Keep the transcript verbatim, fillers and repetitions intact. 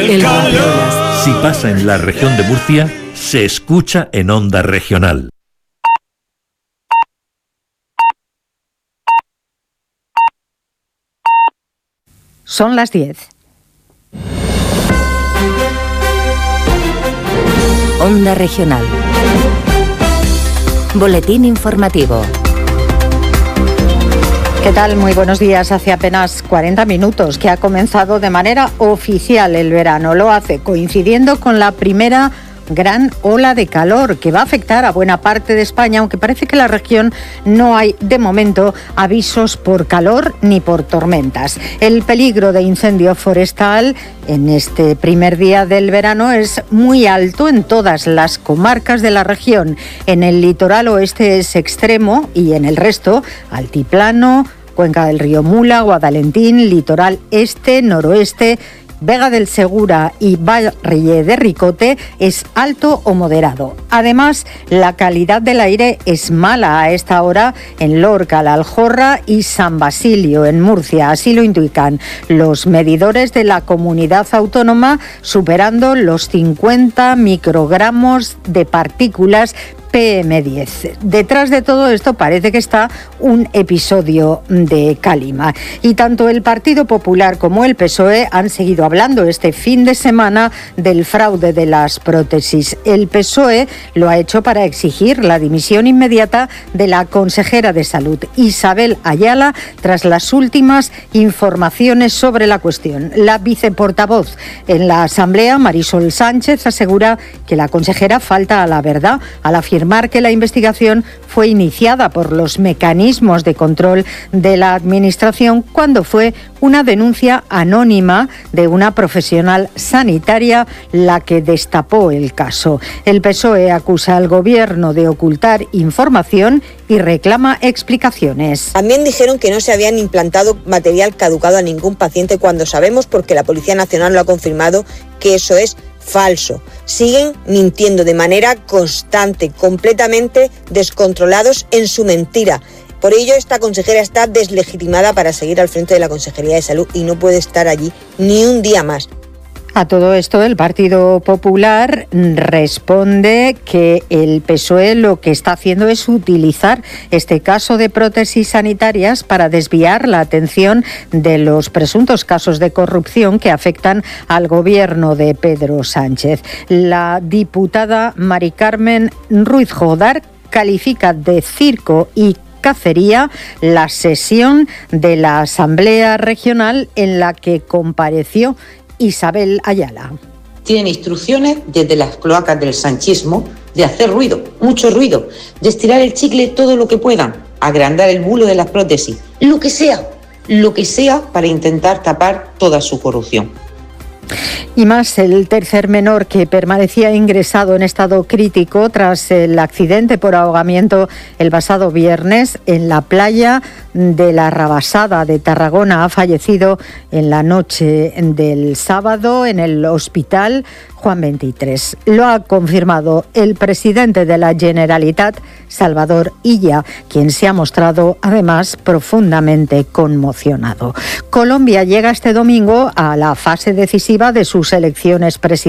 El calor. Si pasa en la región de Murcia, se escucha en Onda Regional. Son las diez. Onda Regional. Boletín informativo. ¿Qué tal? Muy buenos días. Hace apenas cuarenta minutos que ha comenzado de manera oficial el verano. Lo hace coincidiendo con la primera gran ola de calor que va a afectar a buena parte de España, aunque parece que en la región no hay de momento avisos por calor ni por tormentas. El peligro de incendio forestal en este primer día del verano es muy alto en todas las comarcas de la región. En el litoral oeste es extremo y en el resto altiplano, Cuenca del río Mula, Guadalentín, litoral este, noroeste, Vega del Segura y Valle de Ricote es alto o moderado. Además, la calidad del aire es mala a esta hora en Lorca, La Aljorra y San Basilio, en Murcia. Así lo indican los medidores de la comunidad autónoma, superando los cincuenta microgramos de partículas P M diez. Detrás de todo esto parece que está un episodio de calima. Y tanto el Partido Popular como el P S O E han seguido hablando este fin de semana del fraude de las prótesis. El P S O E lo ha hecho para exigir la dimisión inmediata de la consejera de Salud, Isabel Ayala, tras las últimas informaciones sobre la cuestión. La viceportavoz en la Asamblea, Marisol Sánchez, asegura que la consejera falta a la verdad al afirmar que la investigación fue iniciada por los mecanismos de control de la Administración cuando fue una denuncia anónima de una profesional sanitaria la que destapó el caso. El P S O E acusa al Gobierno de ocultar información y reclama explicaciones. También dijeron que no se habían implantado material caducado a ningún paciente cuando sabemos, porque la Policía Nacional lo ha confirmado, que eso es falso. Siguen mintiendo de manera constante, completamente descontrolados en su mentira. Por ello, esta consejera está deslegitimada para seguir al frente de la Consejería de Salud y no puede estar allí ni un día más. A todo esto, el Partido Popular responde que el P S O E lo que está haciendo es utilizar este caso de prótesis sanitarias para desviar la atención de los presuntos casos de corrupción que afectan al gobierno de Pedro Sánchez. La diputada Mari Carmen Ruiz Jodar califica de circo y cacería la sesión de la Asamblea Regional en la que compareció Isabel Ayala. Tienen instrucciones desde las cloacas del sanchismo de hacer ruido, mucho ruido, de estirar el chicle todo lo que puedan, agrandar el bulo de las prótesis, lo que sea, lo que sea para intentar tapar toda su corrupción. Y más, el tercer menor que permanecía ingresado en estado crítico tras el accidente por ahogamiento el pasado viernes en la playa de la Rabasada de Tarragona ha fallecido en la noche del sábado en el hospital Juan veintitrés. Lo ha confirmado el presidente de la Generalitat, Salvador Illa, quien se ha mostrado además profundamente conmocionado. Colombia llega este domingo a la fase decisiva de sus elecciones presidenciales.